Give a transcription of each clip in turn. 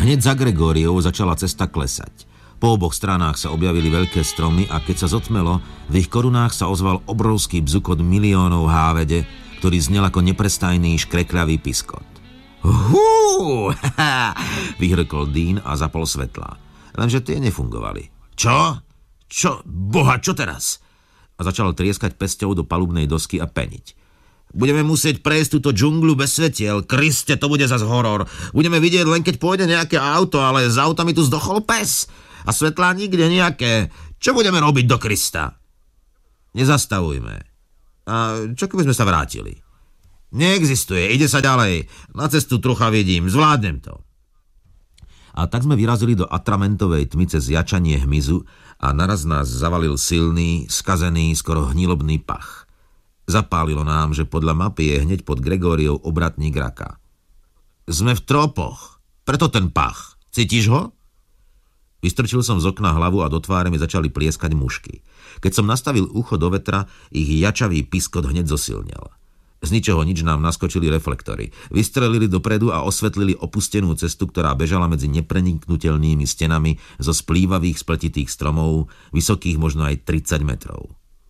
Hneď za Gregóriou začala cesta klesať. Po oboch stranách sa objavili veľké stromy a keď sa zotmelo, v ich korunách sa ozval obrovský bzukot miliónov hávede, ktorý znel ako neprestajný škrekľavý piskot. Hú! Vyhrkol Dean a zapol svetlá. Lenže tie nefungovali. Čo? Boha, čo teraz? A začal trieskať pesťou do palubnej dosky a peniť. Budeme musieť prejsť túto džunglu bez svetiel. Kriste, to bude zas horor. Budeme vidieť len keď pôjde nejaké auto, ale z auta mi tu zdochol pes. A svetlá nikde nejaké. Čo budeme robiť do Krista? Nezastavujme. A čo keby sme sa vrátili? Neexistuje, ide sa ďalej. Na cestu trocha vidím, zvládnem to. A tak sme vyrazili do atramentovej tmy cez jačanie hmyzu a naraz nás zavalil silný, skazený, skoro hnilobný pach. Zapálilo nám, že podľa mapy je hneď pod Gregóriou obratník raka. Sme v tropoch, preto ten pach. Cítiš ho? Vystrčil som z okna hlavu a do tváre mi začali plieskať mušky. Keď som nastavil ucho do vetra, ich jačavý piskot hneď zosilnel. Z ničoho nič nám naskočili reflektory. Vystrelili dopredu a osvetlili opustenú cestu, ktorá bežala medzi nepreniknutelnými stenami zo splývavých spletitých stromov, vysokých možno aj 30 metrov.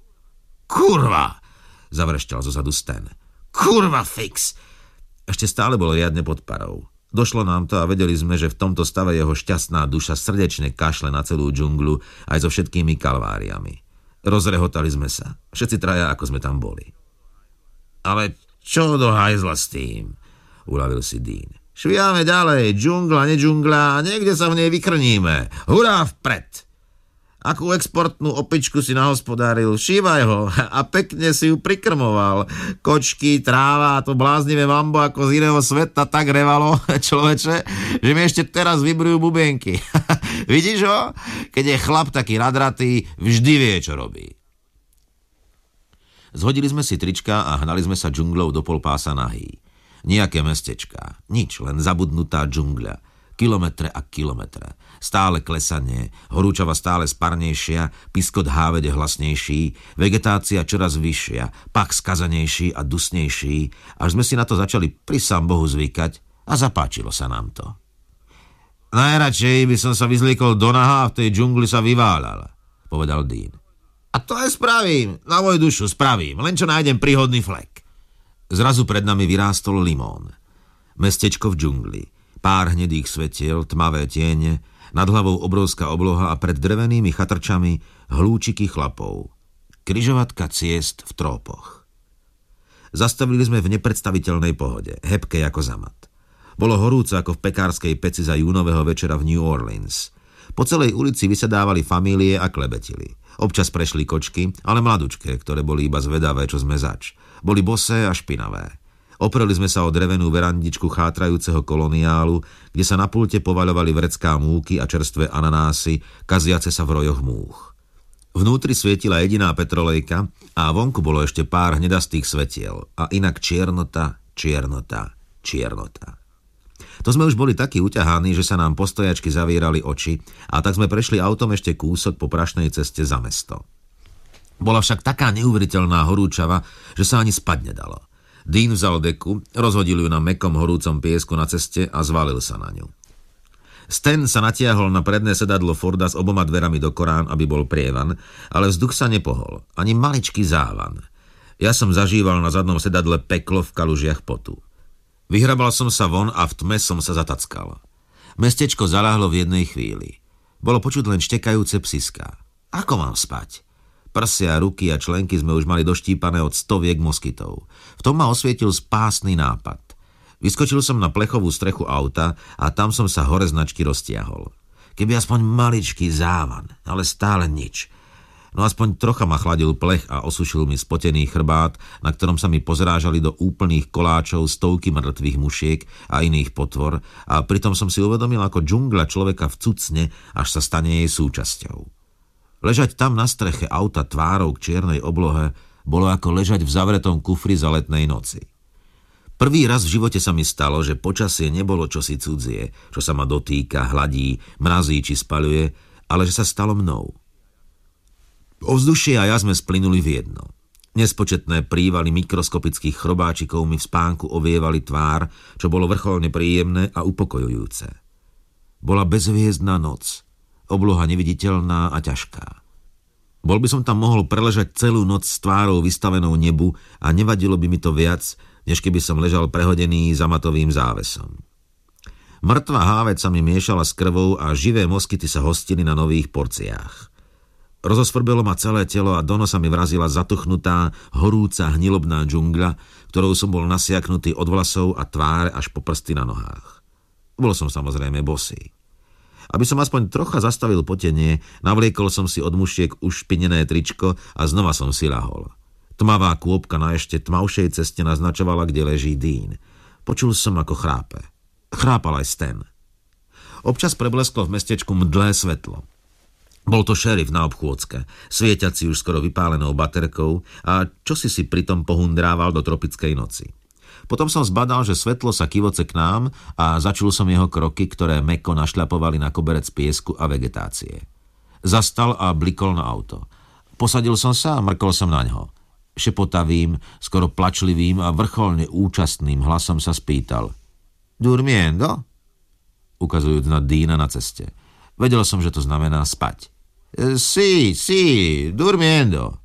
Kurva! Zavrešťal zozadu Stan. Kurva fix! Ešte stále bol riadne pod parou. Došlo nám to a vedeli sme, že v tomto stave jeho šťastná duša srdečne kašle na celú džunglu aj so všetkými kalváriami. Rozrehotali sme sa. Všetci traja, ako sme tam boli. Ale čo do hajzla s tým? Uľavil si Dean. Šviame ďalej, džungla, nedžungla a niekde sa v nej vykrníme. Hurá vpred! Akú exportnú opičku si nahospodáril, šívaj ho a pekne si ju prikrmoval. Kočky, tráva a to bláznivé mambo ako z iného sveta tak revalo, človeče, že mi ešte teraz vybrujú bubienky. Vidíš ho? Keď je chlap taký nadratý, vždy vie, čo robí. Zhodili sme si trička a hnali sme sa džunglou do polpása nahý. Nijaké mestečká, nič, len zabudnutá džungľa. Kilometre a kilometre. Stále klesanie, horúčava stále sparnejšia, piskot hávede hlasnejší, vegetácia čoraz vyššia, pach skazanejší a dusnejší, až sme si na to začali pri sám Bohu zvykať a zapáčilo sa nám to. Najradšej by som sa vyzliekol do naha a v tej džungli sa vyváľal, povedal Dean. A to aj spravím, na moju dušu spravím, len čo nájdem príhodný flek. Zrazu pred nami vyrástol Limón. Mestečko v džungli. Pár hnedých svetiel, tmavé tiene, nad hlavou obrovská obloha a pred drevenými chatrčami hlúčiky chlapov. Križovatka ciest v trópoch. Zastavili sme v nepredstaviteľnej pohode, hebkej ako zamat. Bolo horúco ako v pekárskej peci za júnového večera v New Orleans. Po celej ulici vysedávali famílie a klebetili. Občas prešli kočky, ale mladučké, ktoré boli iba zvedavé, čo sme zač. Boli bosé a špinavé. Opreli sme sa o drevenú verandičku chátrajúceho koloniálu, kde sa na pulte povaľovali vrecká múky a čerstvé ananásy, kaziace sa v rojoch múch. Vnútri svietila jediná petrolejka a vonku bolo ešte pár hnedastých svetiel a inak čiernota, čiernota, čiernota. To sme už boli takí uťahaní, že sa nám postojačky zavierali oči a tak sme prešli autom ešte kúsok po prašnej ceste za mesto. Bola však taká neuveriteľná horúčava, že sa ani spať nedalo. Dean vzal deku, rozhodil ju na mäkkom horúcom piesku na ceste a zvalil sa na ňu. Stan sa natiahol na predné sedadlo Forda s oboma dverami do Korán, aby bol prievan, ale vzduch sa nepohol, ani maličký závan. Ja som zažíval na zadnom sedadle peklo v kalužiach potu. Vyhrabal som sa von a v tme som sa zatackal. Mestečko zaľahlo v jednej chvíli. Bolo počuť len štekajúce psiská. Ako mám spať? Prsia, ruky a členky sme už mali doštípané od stoviek moskytov. V tom ma osvietil spásny nápad. Vyskočil som na plechovú strechu auta a tam som sa hore značky roztiahol. Keby aspoň maličký závan, ale stále nič. No aspoň trocha ma chladil plech a osušil mi spotený chrbát, na ktorom sa mi pozrážali do úplných koláčov stovky mŕtvych mušiek a iných potvor a pritom som si uvedomil, ako džungla človeka vcucne, až sa stane jej súčasťou. Ležať tam na streche auta tvárou k čiernej oblohe bolo ako ležať v zavretom kufri za letnej noci. Prvý raz v živote sa mi stalo, že počasie nebolo čosi cudzie, čo sa ma dotýka, hladí, mrazí či spaľuje, ale že sa stalo mnou. Ovzdušie a ja sme splynuli v jedno. Nespočetné prívaly mikroskopických chrobáčikov mi v spánku ovievali tvár, čo bolo vrcholne príjemné a upokojujúce. Bola bezhviezdna noc, obloha neviditeľná a ťažká. Bol by som tam mohol preležať celú noc s tvárou vystavenou nebu a nevadilo by mi to viac, než keby som ležal prehodený za matovým závesom. Mŕtva háveť sa mi miešala s krvou a živé moskyty sa hostili na nových porciách. Rozosvrbelo ma celé telo a do nosa mi vrazila zatuchnutá, horúca, hnilobná džungľa, ktorou som bol nasiaknutý od vlasov a tváre až po prsty na nohách. Bol som samozrejme bosý. Aby som aspoň trocha zastavil potenie, navliekol som si od mušiek ušpinené tričko a znova som si ľahol. Tmavá kôpka na ešte tmavšej ceste naznačovala, kde leží Dean. Počul som, ako chrápe. Chrápal aj Stan. Občas preblesklo v mestečku mdlé svetlo. Bol to šerif na obchôdzke, svietiaci už skoro vypálenou baterkou a čosi si pritom pohundrával do tropickej noci. Potom som zbadal, že svetlo sa kivoce k nám a začul som jeho kroky, ktoré mäkko našľapovali na koberec piesku a vegetácie. Zastal a blikol na auto. Posadil som sa a mrkol som na ňo. Šepotavým, skoro plačlivým a vrcholne účastným hlasom sa spýtal: Durmiendo? Ukazujúc na Deana na ceste. Vedel som, že to znamená spať. Sí, durmiendo.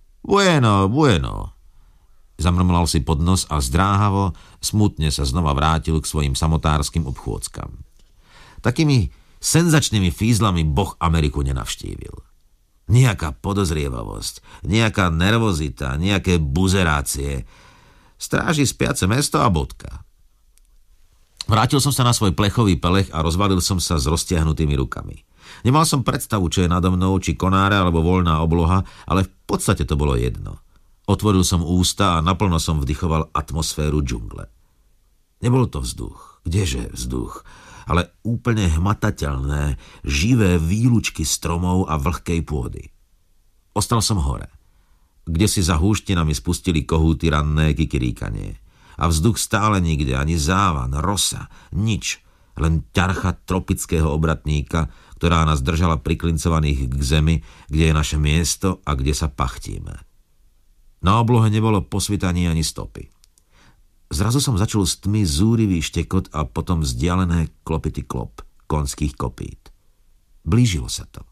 Bueno. Zamrmlal si pod nos a zdráhavo, smutne sa znova vrátil k svojim samotárskym obchôdzkam. Takými senzačnými fízlami Boh Ameriku nenavštívil. Nejaká podozrievavosť, nejaká nervozita, nejaké buzerácie. Stráži spiace mesto a bodka. Vrátil som sa na svoj plechový pelech a rozvalil som sa s roztiahnutými rukami. Nemal som predstavu, čo je nado mnou, či konáre alebo voľná obloha, ale v podstate to bolo jedno. Otvoril som ústa a naplno som vdychoval atmosféru džungle. Nebol to vzduch, kdeže vzduch, ale úplne hmatateľné, živé výlučky stromov a vlhkej pôdy. Ostal som hore, kde si za húštinami spustili kohúty ranné kikiríkanie. A vzduch stále nikde, ani závan, rosa, nič, len ťarcha tropického obratníka, ktorá nás držala priklincovaných k zemi, kde je naše miesto a kde sa pachtíme. Na oblohe nebolo posvitaní ani stopy. Zrazu som začul z tmy zúrivý štekot a potom vzdialené klopity klop konských kopít. Blížilo sa to.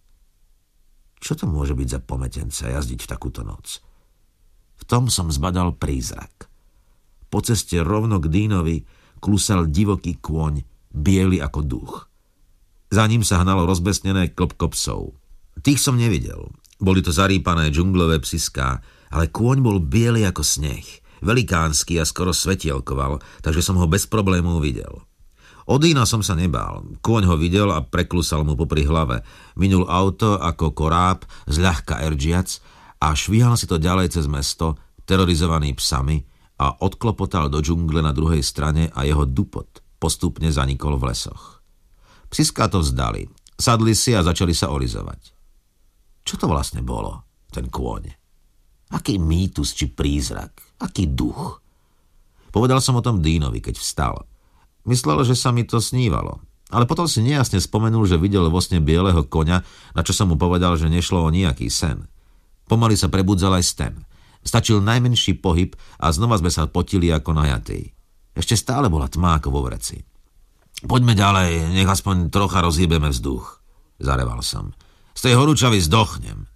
Čo to môže byť za pometence jazdiť v takúto noc? V tom som zbadal prízrak. Po ceste rovno k Deanovi klusal divoký kôň, biely ako duch. Za ním sa hnalo rozbesnené klopko psov. Tých som nevidel. Boli to zarýpané džunglové psiská, ale kôň bol biely ako sneh, velikánsky a skoro svetielkoval, takže som ho bez problémov videl. Od Deana som sa nebál. Kôň ho videl a preklusal mu popri hlave. Minul auto ako koráb, zľahka erdžiac a švíhal si to ďalej cez mesto, terorizovaný psami, a odklopotal do džungle na druhej strane a jeho dupot postupne zanikol v lesoch. Psiská to vzdali, sadli si a začali sa olizovať. Čo to vlastne bolo, ten kôň? Aký mýtus či prízrak? Aký duch? Povedal som o tom Deanovi, keď vstal. Myslel, že sa mi to snívalo, ale potom si nejasne spomenul, že videl vo sne bieleho koňa, na čo som mu povedal, že nešlo o nejaký sen. Pomaly sa prebudzal aj Stan. Stačil najmenší pohyb a znova sme sa potili ako najatí. Ešte stále bola tma ako vo vreci. Poďme ďalej, nech aspoň trocha rozhýbeme vzduch, zareval som. Z tej horúčavy zdochnem.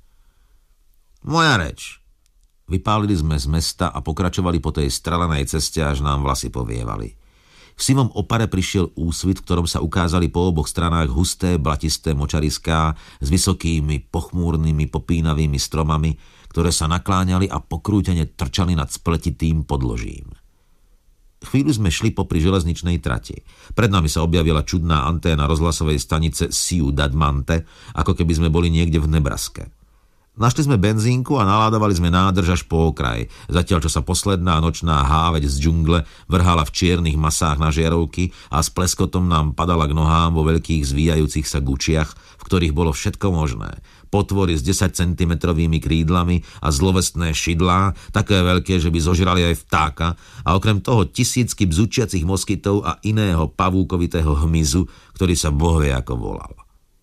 Moja reč. Vypálili sme z mesta a pokračovali po tej strelenej ceste, až nám vlasy povievali. V sivom opare prišiel úsvit, v ktorom sa ukázali po oboch stranách husté, blatisté močariská s vysokými, pochmúrnymi, popínavými stromami, ktoré sa nakláňali a pokrútene trčali nad spletitým podložím. Chvíľu sme šli popri železničnej trati. Pred nami sa objavila čudná anténa rozhlasovej stanice Ciudad Mante, ako keby sme boli niekde v Nebraske. Našli sme benzínku a naládovali sme nádrž až po okraj, zatiaľ čo sa posledná nočná háveť z džungle vrhala v čiernych masách na žiarovky a s pleskotom nám padala k nohám vo veľkých zvíjajúcich sa gučiach, v ktorých bolo všetko možné. Potvory s 10-centimetrovými krídlami a zlovestné šidlá, také veľké, že by zožrali aj vtáka, a okrem toho tisícky bzučiacich moskytov a iného pavúkovitého hmyzu, ktorý sa bohvie ako volal.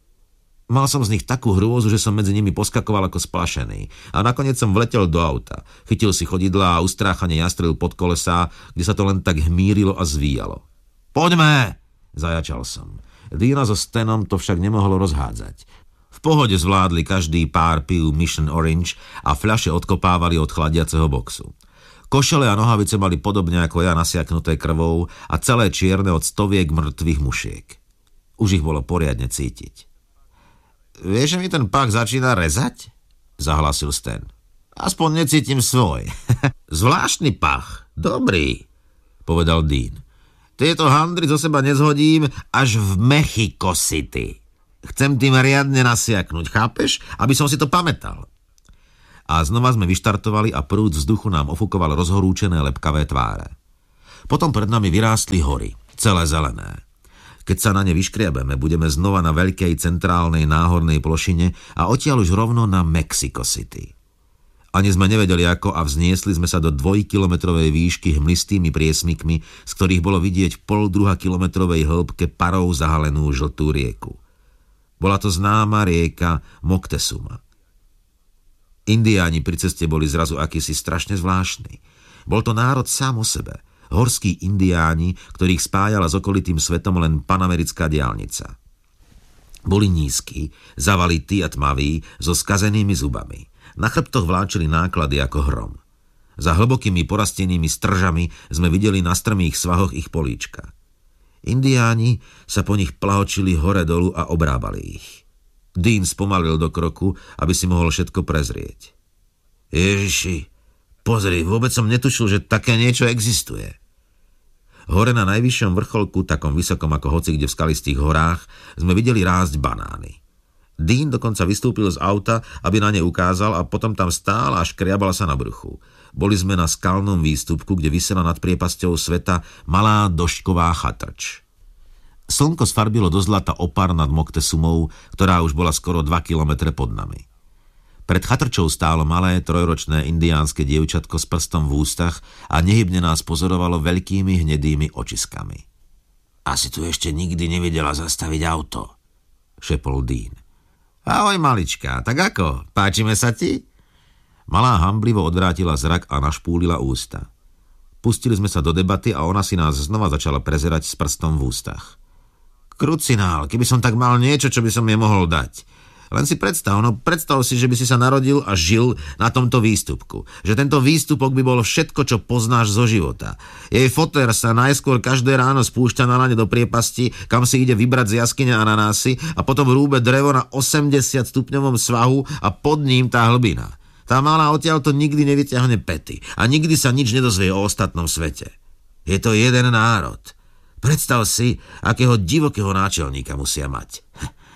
Mal som z nich takú hrôzu, že som medzi nimi poskakoval ako splašený. A nakoniec som vletel do auta. Chytil si chodidlá a ustráchane jastril pod kolesá, kde sa to len tak hmírilo a zvíjalo. Poďme, zajačal som. Deana so Stanom to však nemohlo rozhádzať. V pohode zvládli každý pár pív Mission Orange a fľaše odkopávali od chladiaceho boxu. Košele a nohavice mali podobne ako ja nasiaknuté krvou a celé čierne od stoviek mŕtvych mušiek. Už ich bolo poriadne cítiť. Vieš, že mi ten pach začína rezať? Zahlasil Stan. Aspoň necítim svoj. Zvláštny pach. Dobrý, povedal Dean. Tieto handry zo seba nezhodím až v Mexico City. Chcem tým riadne nasiaknúť, chápeš? Aby som si to pamätal. A znova sme vyštartovali a prúd vzduchu nám ofúkoval rozhorúčené lepkavé tváre. Potom pred nami vyrástli hory, celé zelené. Keď sa na ne vyškriabeme, budeme znova na veľkej centrálnej náhornej plošine a odtiaľ už rovno na Mexico City. Ani sme nevedeli ako a vzniesli sme sa do 2-kilometrovej výšky hmlistými priesmykmi, z ktorých bolo vidieť 0,5-kilometrovej hĺbke parou zahalenú žltú rieku. Bola to známa rieka Moctezuma. Indiáni pri ceste boli zrazu akýsi strašne zvláštni. Bol to národ sám o sebe, horskí indiáni, ktorých spájala s okolitým svetom len panamerická diaľnica. Boli nízki, zavalití a tmaví, so skazenými zubami. Na chrbtoch vláčili náklady ako hrom. Za hlbokými porastenými stržami sme videli na strmých svahoch ich políčka. Indiáni sa po nich plahočili hore dolu a obrábali ich. Dean spomalil do kroku, aby si mohol všetko prezrieť. Ježiši, pozri, vôbec som netušil, že také niečo existuje. Hore na najvyššom vrcholku, takom vysokom ako hoci kde v skalistých horách, sme videli rásť banány. Dean dokonca vystúpil z auta, aby na ne ukázal a potom tam stál a škriabal sa na bruchu. Boli sme na skalnom výstupku, kde visela nad priepasťou sveta malá došková chatrč. Slnko sfarbilo do zlata opar nad Moctezumou, ktorá už bola skoro 2 kilometre pod nami. Pred chatrčou stálo malé trojročné indiánske dievčatko s prstom v ústach a nehybne nás pozorovalo veľkými hnedými očiskami. Asi tu ešte nikdy nevidela zastaviť auto, šepol Dean. Ahoj, malička, tak ako? Páčime sa ti? Malá hamblivo odvrátila zrak a našpúlila ústa. Pustili sme sa do debaty a ona si nás znova začala prezerať s prstom v ústach. Krucinál, keby som tak mal niečo, čo by som jej mohol dať. Len si predstav si, že by si sa narodil a žil na tomto výstupku. Že tento výstupok by bol všetko, čo poznáš zo života. Jej fotér sa najskôr každé ráno spúšťa na lane do priepasti, kam si ide vybrať z jaskyne ananásy a potom rúbe drevo na 80 stupňovom svahu a pod ním tá hlbina. Tá malá odtiaľ to nikdy nevyťahne pety a nikdy sa nič nedozvie o ostatnom svete. Je to jeden národ. Predstav si, akého divokého náčelníka musia mať.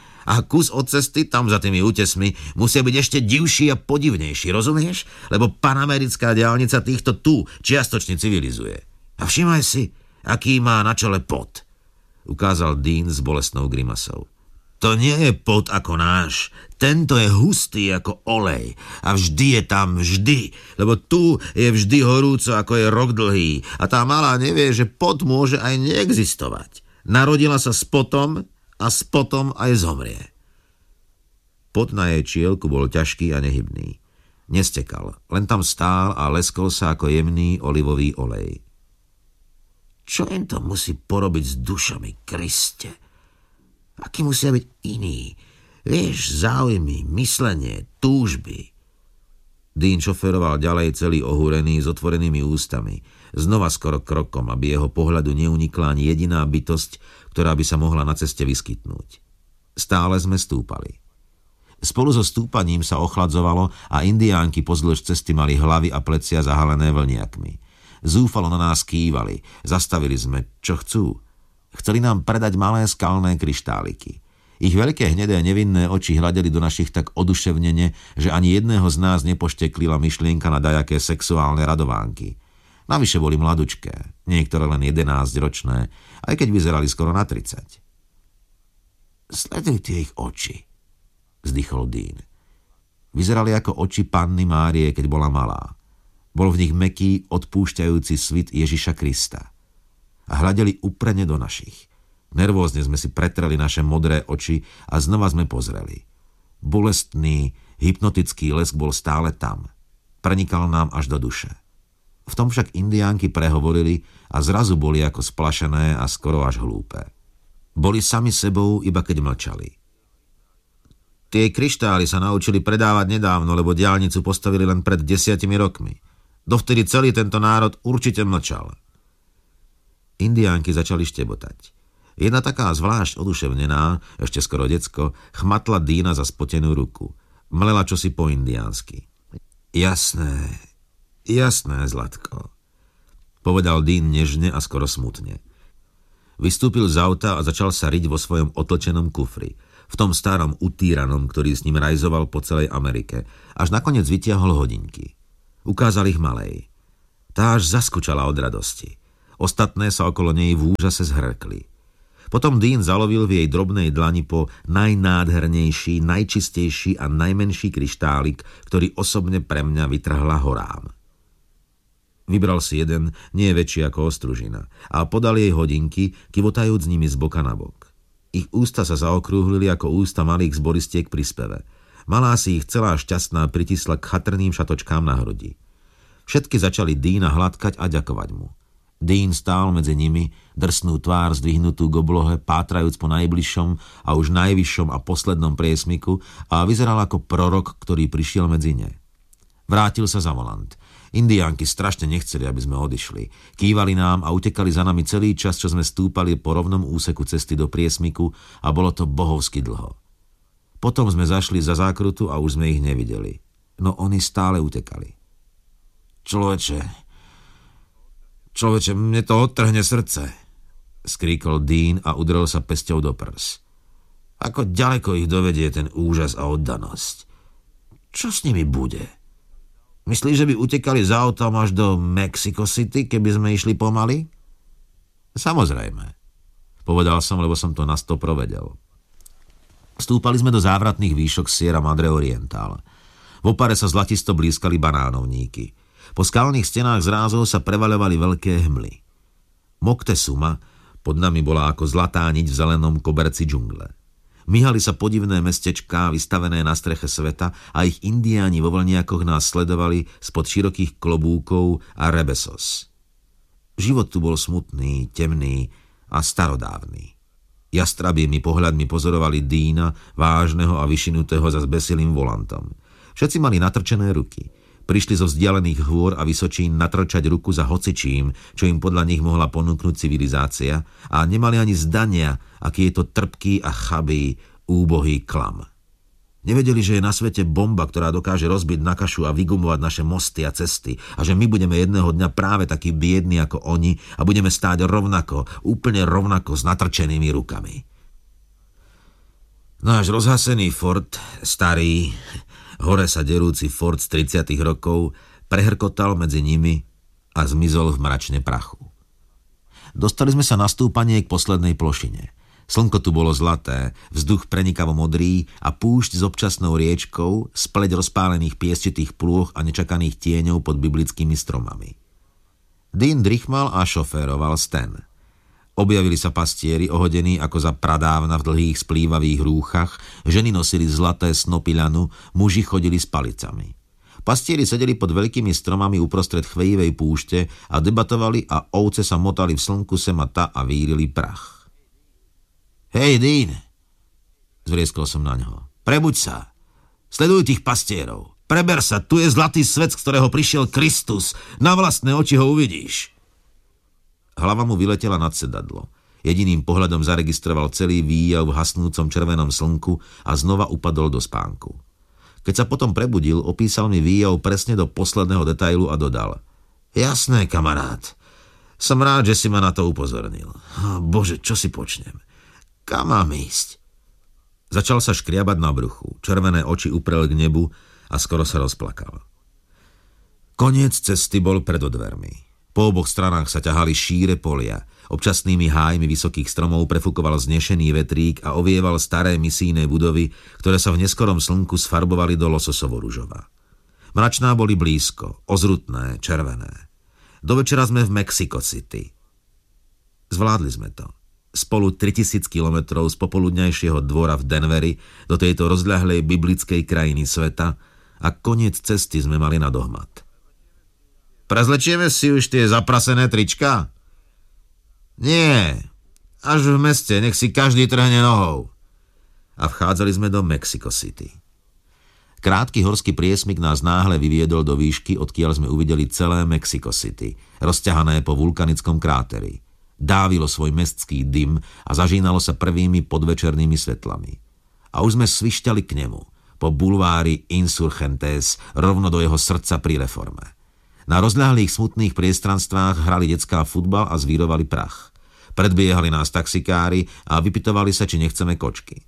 A kus od cesty, tam za tými útesmi, musia byť ešte divší a podivnejší, rozumieš? Lebo panamerická diaľnica týchto tu čiastočne civilizuje. A všimaj si, aký má na čele pot, ukázal Dean s bolestnou grimasou. To nie je pot ako náš, tento je hustý ako olej a vždy je tam, vždy, lebo tu je vždy horúco ako je rok dlhý a tá malá nevie, že pot môže aj neexistovať. Narodila sa s potom a potom aj zomrie. Pot na jej čielku bol ťažký a nehybný. Nestekal, len tam stál a leskol sa ako jemný olivový olej. Čo im to musí porobiť s dušami, Kriste? Aký musia byť iní? Vieš, záujmy, myslenie, túžby. Dean šoféroval ďalej celý ohúrený s otvorenými ústami, znova skoro krokom, aby jeho pohľadu neunikla ani jediná bytosť, ktorá by sa mohla na ceste vyskytnúť. Stále sme stúpali. Spolu so stúpaním sa ochladzovalo a indiánky pozdĺž cesty mali hlavy a plecia zahalené vlniakmi. Zúfalo na nás kývali, zastavili sme, čo chcú. Chceli nám predať malé skalné kryštáliky. Ich veľké hnedé nevinné oči hľadeli do našich tak oduševnene, že ani jedného z nás nepošteklila myšlienka na dajaké sexuálne radovánky. Navyše boli mladučké, niektoré len 11-ročné, aj keď vyzerali skoro na 30. Sleduj tie ich oči, vzdychol Dean. Vyzerali ako oči Panny Márie, keď bola malá. Bol v nich mäkký, odpúšťajúci svit Ježiša Krista. A hľadeli uprene do našich. Nervózne sme si pretreli naše modré oči a znova sme pozreli. Bolestný, hypnotický lesk bol stále tam. Prenikal nám až do duše. V tom však indiánky prehovorili a zrazu boli ako splašené a skoro až hlúpe. Boli sami sebou, iba keď mlčali. Tie kryštály sa naučili predávať nedávno, lebo diaľnicu postavili len pred 10 rokmi. Dovtedy celý tento národ určite mlčal. Indiánky začali štebotať. Jedna taká zvlášť oduševnená, ešte skoro decko, chmatla Deana za spotenú ruku. Mlela čosi po indiánsky. Jasné, Zlatko, povedal Dean nežne a skoro smutne. Vystúpil z auta a začal sa riť vo svojom otlčenom kufri, v tom starom utíranom, ktorý s ním rajzoval po celej Amerike, až nakoniec vytiahol hodinky. Ukázal ich malej. Tá až zaskočala od radosti. Ostatné sa okolo nej v úžase zhrkli. Potom Dean zalovil v jej drobnej dlani po najnádhernejší, najčistejší a najmenší kryštálik, ktorý osobne pre mňa vytrhla horám. Vybral si jeden, nie väčší ako ostružina, a podal jej hodinky, kyvotajúc nimi z boka na bok. Ich ústa sa zaokrúhlili ako ústa malých zboristiek pri speve. Malá si ich celá šťastná pritisla k chatrným šatočkám na hrudi. Všetky začali Deana hladkať a ďakovať mu. Dean stál medzi nimi, drsnú tvár zdvihnutú k oblohe, pátrajúc po najbližšom a už najvyššom a poslednom priesmiku a vyzeral ako prorok, ktorý prišiel medzi ne. Vrátil sa za volant. Indiánky strašne nechceli, aby sme odišli. Kývali nám a utekali za nami celý čas, čo sme stúpali po rovnom úseku cesty do priesmiku a bolo to bohovsky dlho. Potom sme zašli za zákrutu a už sme ich nevideli. No oni stále utekali. Človeče, mne to odtrhne srdce, skríkol Dean a udrel sa pesťou do prs. Ako ďaleko ich dovedie ten úžas a oddanosť. Čo s nimi bude? Myslíš, že by utekali za autom až do Mexico City, keby sme išli pomaly? Samozrejme, povedal som, lebo som to na 100 provedel. Vstúpali sme do závratných výšok Sierra Madre Oriental. V opare sa zlatisto blízkali banánovníky. Po skalných stenách zrázov sa prevaľovali veľké hmly. Moctezuma pod nami bola ako zlatá niť v zelenom koberci džungle. Myhali sa podivné mestečká vystavené na streche sveta a ich indiáni vo vlniakoch nás sledovali spod širokých klobúkov a rebesos. Život tu bol smutný, temný a starodávny. Jastrabými pohľadmi pozorovali Deana, vážneho a vyšinutého za zbesilým volantom. Všetci mali natrčené ruky. Prišli zo vzdialených hôr a vysočín natrčať ruku za hocičím, čo im podľa nich mohla ponúknuť civilizácia, a nemali ani zdania, aký je to trpký a chabý, úbohý klam. Nevedeli, že je na svete bomba, ktorá dokáže rozbiť na kašu a vygumovať naše mosty a cesty, a že my budeme jedného dňa práve takí biední ako oni a budeme stáť rovnako, úplne rovnako s natrčenými rukami. Náš rozhasený Ford, starý, hore sa derúci Ford z 30. rokov, prehrkotal medzi nimi a zmizol v mračne prachu. Dostali sme sa na stúpanie k poslednej plošine. Slnko tu bolo zlaté, vzduch prenikavo modrý a púšť s občasnou riečkou, spleť rozpálených piesčitých plôch a nečakaných tieňov pod biblickými stromami. Dean drichmal a šoféroval Stan. Objavili sa pastieri, ohodení ako za pradávna v dlhých splývavých rúchach, ženy nosili zlaté snopy ľanu, muži chodili s palicami. Pastieri sedeli pod veľkými stromami uprostred chvejivej púšte a debatovali a ovce sa motali v slnku sem a ta a vírili prach. Hej, Dean, zvrieskol som na ňo. Prebuď sa. Sleduj tých pastierov. Preber sa, tu je zlatý svet, z ktorého prišiel Kristus. Na vlastné oči ho uvidíš. Hlava mu vyletela nad sedadlo. Jediným pohľadom zaregistroval celý výjav v hasnúcom červenom slnku a znova upadol do spánku. Keď sa potom prebudil, opísal mi výjav presne do posledného detailu a dodal. Jasné, kamarát. Som rád, že si ma na to upozornil. Bože, čo si počnem? Kam mám ísť? Začal sa škriabať na bruchu. Červené oči uprel k nebu a skoro sa rozplakal. Koniec cesty bol pred dvermi. Po oboch stranách sa ťahali šíre polia. Občasnými hájmi vysokých stromov prefúkoval znešený vetrík a ovieval staré misijné budovy, ktoré sa v neskorom slnku sfarbovali do lososovo-ružova. Mračná boli blízko, ozrutné, červené. Do večera sme v Mexico City. Zvládli sme to. Spolu 3000 kilometrov z popoludňajšieho dvora v Denveri do tejto rozľahlej biblickej krajiny sveta a koniec cesty sme mali na dohmat. Prezlečieme si už tie zaprasené trička? Nie, Až v meste, nech si každý trhne nohou. A vchádzali sme do Mexico City. Krátky horský priesmyk nás náhle vyviedol do výšky, odkiaľ sme uvideli celé Mexico City, rozťahané po vulkanickom kráteri. Dávilo svoj mestský dym a zažínalo sa prvými podvečernými svetlami. A už sme svišťali k nemu, po bulvári Insurgentes, rovno do jeho srdca pri Reforme. Na rozľahlých smutných priestranstvách hrali decká futbal a zvírovali prach. Predbiehali nás taxikári a vypytovali sa, či nechceme kočky.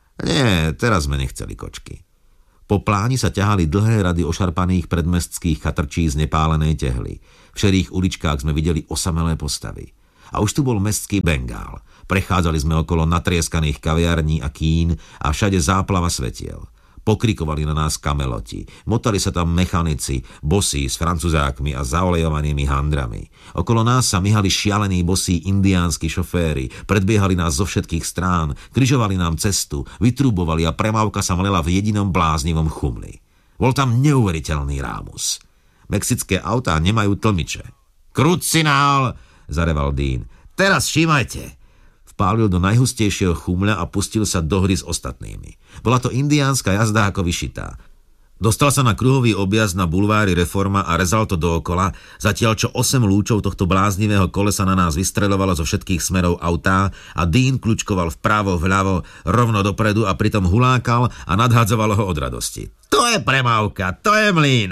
Nie, teraz sme nechceli kočky. Po pláni sa ťahali dlhé rady ošarpaných predmestských chatrčí z nepálenej tehly. V šerých uličkách sme videli osamelé postavy. A už tu bol mestský Bengál. Prechádzali sme okolo natrieskaných kaviarní a kín a všade záplava svetiel. Pokrikovali na nás kameloti, motali sa tam mechanici, bosí s francuzákmi a zaolejovanými handrami. Okolo nás sa myhali šialení bosí indiánsky šoféri, predbiehali nás zo všetkých strán, križovali nám cestu, vytrubovali a premávka sa mlela v jedinom bláznivom chumli. Bol tam neuveriteľný rámus. Mexické autá nemajú tlmiče. Krucinál, zareval Dean. Teraz všímajte. Vpálil do najhustejšieho chumľa a pustil sa do hry s ostatnými. Bola to indiánska jazda ako vyšitá. Dostal sa na kruhový objazd na bulvári Reforma a rezal to dookola, zatiaľ čo 8 lúčov tohto bláznivého kolesa na nás vystreľovalo zo všetkých smerov autá a Dean kľučkoval vpravo, vľavo, rovno dopredu a pritom hulákal a nadhadzovalo ho od radosti. To je premávka, to je mlyn.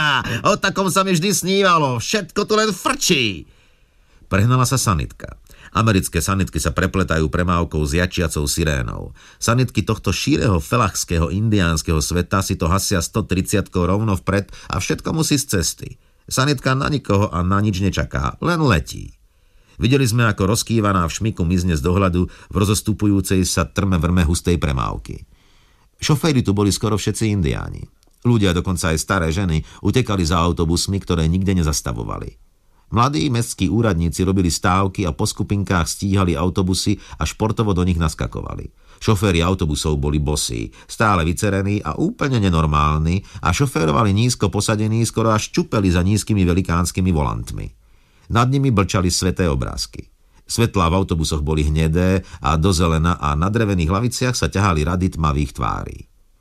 O takom sa mi vždy snívalo, všetko tu len frčí. Prehnala sa sanitka. Americké sanitky sa prepletajú premávkou s jačiacou sirénou. Sanitky tohto šíreho felachského indiánskeho sveta si to hasia 130 rovno vpred a všetko musí z cesty. Sanitka na nikoho a na nič nečaká, len letí. Videli sme, ako rozkývaná v šmiku mizne z dohľadu v rozostupujúcej sa trme vrme hustej premávky. Šoféri tu boli skoro všetci indiáni. Ľudia, dokonca aj staré ženy, utekali za autobusmi, ktoré nikde nezastavovali. Mladí mestskí úradníci robili stávky a po skupinkách stíhali autobusy a športovo do nich naskakovali. Šoféri autobusov boli bosí, stále vycerení a úplne nenormálni a šoférovali nízko posadení, skoro až čupeli za nízkymi velikánskymi volantmi. Nad nimi blčali sveté obrázky. Svetlá v autobusoch boli hnedé a do zelena a na drevených laviciach sa ťahali rady tmavých tvári.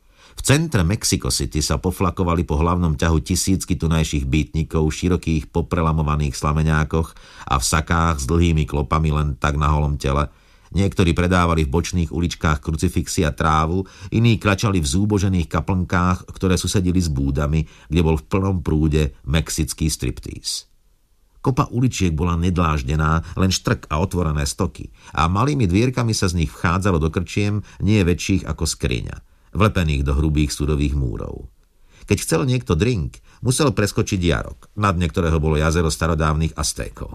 V centre Mexico City sa poflakovali po hlavnom ťahu tisícky tunajších býtnikov v širokých poprelamovaných slameňákoch a v sakách s dlhými klopami len tak na holom tele. Niektorí predávali v bočných uličkách krucifixy a trávu, iní kračali v zúbožených kaplnkách, ktoré susedili s búdami, kde bol v plnom prúde mexický striptease. Kopa uličiek bola nedláždená, len štrk a otvorené stoky a malými dvierkami sa z nich vchádzalo do krčiem nie väčších ako skriňa, vlepených do hrubých súdových múrov. Keď chcel niekto drink, musel preskočiť jarok, na dne ktorého bolo jazero starodávnych Aztékov.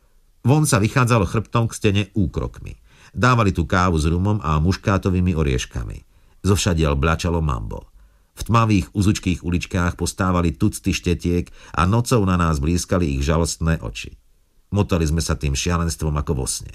Von sa vychádzalo chrbtom k stene úkrokmi. Dávali tu kávu s rumom a muškátovými orieškami. Zovšadiaľ blačalo mambo. V tmavých uzučkých uličkách postávali tucty štetiek a nocou na nás blízkali ich žalostné oči. Motali sme sa tým šialenstvom ako vo sne.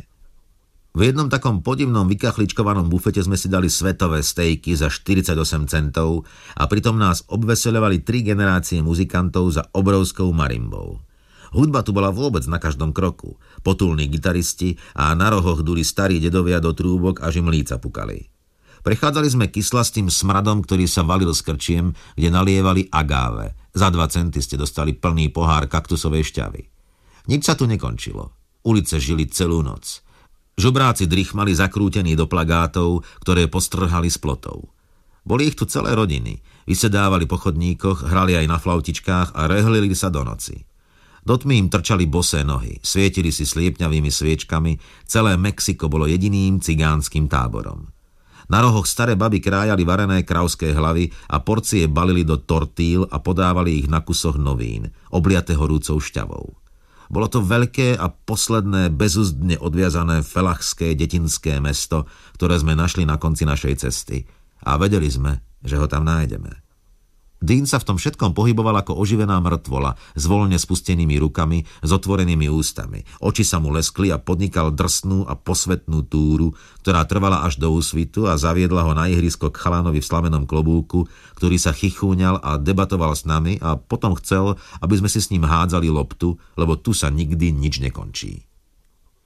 V jednom takom podivnom vykachličkovanom bufete sme si dali svetové stejky za 48 centov a pritom nás obveseľovali 3 generácie muzikantov za obrovskou marimbou. Hudba tu bola vôbec na každom kroku. Potulní gitaristi a na rohoch duli starí dedovia do trúbok, až im líca pukali. Prechádzali sme kyslastým smradom, ktorý sa valil z krčiem, kde nalievali agáve. Za 2 centy ste dostali plný pohár kaktusovej šťavy. Nič sa tu nekončilo. Ulice žili celú noc. Žobráci drichmali zakrútení do plagátov, ktoré postrhali z plotov. Boli ich tu celé rodiny. Vysedávali po chodníkoch, hrali aj na flautičkách a rehlili sa do noci. Do tmy im trčali bosé nohy, svietili si sliepňavými sviečkami, celé Mexiko bolo jediným cigánskym táborom. Na rohoch staré baby krájali varené kravské hlavy a porcie balili do tortíl a podávali ich na kusoch novín, obliate horúcou šťavou. Bolo to veľké a posledné bezúzdne odviazané felachské detinské mesto, ktoré sme našli na konci našej cesty. A vedeli sme, že ho tam nájdeme. Dean sa v tom všetkom pohyboval ako oživená mŕtvola, s voľne spustenými rukami, s otvorenými ústami. Oči sa mu leskli a podnikal drsnú a posvetnú túru, ktorá trvala až do úsvitu a zaviedla ho na ihrisko k chalánovi v slamenom klobúku, ktorý sa chichúňal a debatoval s nami a potom chcel, aby sme si s ním hádzali loptu, lebo tu sa nikdy nič nekončí.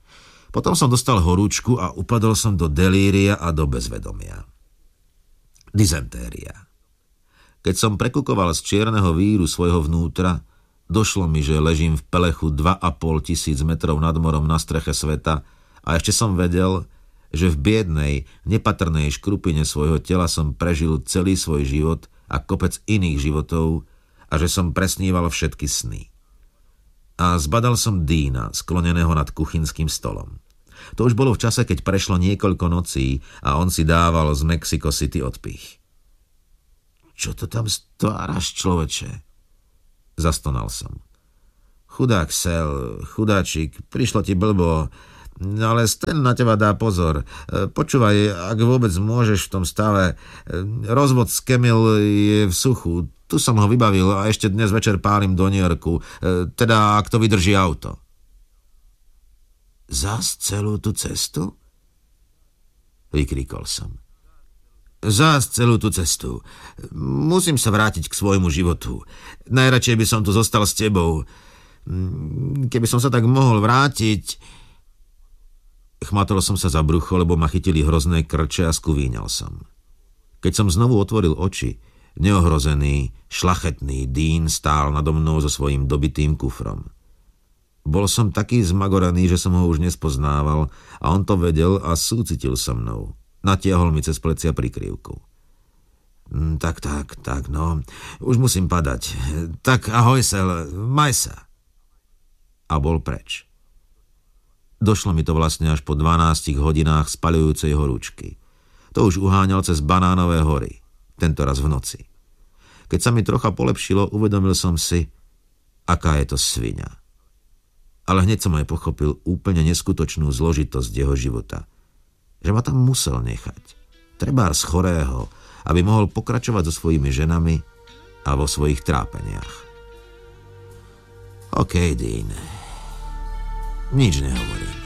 Potom som dostal horúčku a upadol som do delíria a do bezvedomia. Dysentéria. Keď som prekukoval z čierneho víru svojho vnútra, došlo mi, že ležím v pelechu 2500 metrov nad morom na streche sveta a ešte som vedel, že v biednej, nepatrnej škrupine svojho tela som prežil celý svoj život a kopec iných životov a že som presníval všetky sny. A zbadal som Deana, skloneného nad kuchynským stolom. To už bolo v čase, keď prešlo niekoľko nocí a on si dával z Mexico City odpich. Čo to tam stváraš, človeče? Zastonal som. Chudák Sel, chudáčik, prišlo ti blbo, ale Stan na teba dá pozor. Počúvaj, ak vôbec môžeš v tom stave, rozvod s Camille je v suchu. Tu som ho vybavil a ešte dnes večer pálim do New Yorku, teda ak to vydrží auto. Zas celú tú cestu? Vykríkol som. Zas celú tú cestu. Musím sa vrátiť k svojmu životu. Najradšej by som tu zostal s tebou. Keby som sa tak mohol vrátiť... Chmatol som sa za brucho, lebo ma chytili hrozné krče a skuvíňal som. Keď som znovu otvoril oči, neohrozený, šlachetný Dean stál nado mnou so svojím dobitým kufrom. Bol som taký zmagoraný, že som ho už nespoznával a on to vedel a súcitil so mnou. Natiahol mi cez plecia prikryvku. Tak, no, už musím padať. Tak ahoj, Sel, maj sa. A bol preč. Došlo mi to vlastne až po 12 hodinách spaľujúcej horúčky. To už uháňal cez Banánové hory, tentoraz v noci. Keď sa mi trocha polepšilo, uvedomil som si, aká je to sviňa. Ale hneď som aj pochopil úplne neskutočnú zložitosť jeho života. Že ma tam musel nechať. Trebárs chorého, aby mohol pokračovať so svojimi ženami a vo svojich trápeniach. OK, Dean. Nič nehovorím.